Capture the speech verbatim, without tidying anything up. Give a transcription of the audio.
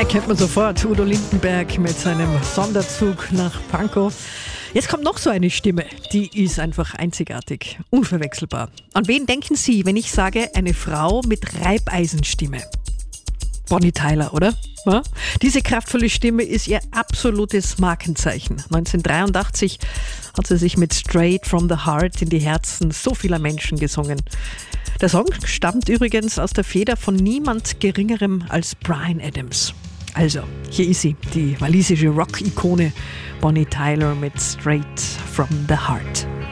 Kennt man sofort, Udo Lindenberg mit seinem Sonderzug nach Pankow. Jetzt kommt noch so eine Stimme, die ist einfach einzigartig, unverwechselbar. An wen denken Sie, wenn ich sage, eine Frau mit Reibeisenstimme? Bonnie Tyler, oder? Ja? Diese kraftvolle Stimme ist ihr absolutes Markenzeichen. neunzehnhundertdreiundachtzig hat sie sich mit Straight from the Heart in die Herzen so vieler Menschen gesungen. Der Song stammt übrigens aus der Feder von niemand Geringerem als Bryan Adams. Also, hier ist sie, die walisische Rock-Ikone Bonnie Tyler mit Straight from the Heart.